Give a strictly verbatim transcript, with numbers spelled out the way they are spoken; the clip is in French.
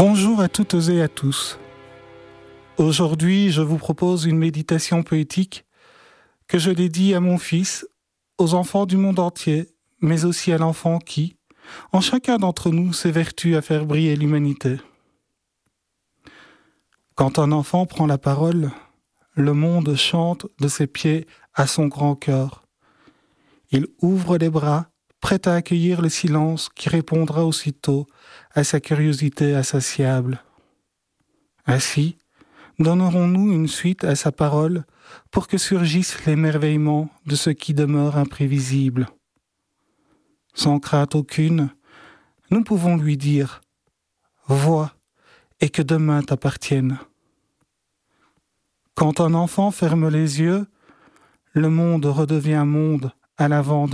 Bonjour à toutes et à tous. Aujourd'hui, je vous propose une méditation poétique que je dédie à mon fils, aux enfants du monde entier, mais aussi à l'enfant qui, en chacun d'entre nous, s'évertue à faire briller l'humanité. Quand un enfant prend la parole, le monde chante de ses pieds à son grand cœur. Il ouvre les bras, prêt à accueillir le silence qui répondra aussitôt à sa curiosité insatiable. Ainsi, donnerons-nous une suite à sa parole pour que surgissent l'émerveillement de ce qui demeure imprévisible. Sans crainte aucune, nous pouvons lui dire « Vois et que demain t'appartienne ». Quand un enfant ferme les yeux, le monde redevient monde à l'avant de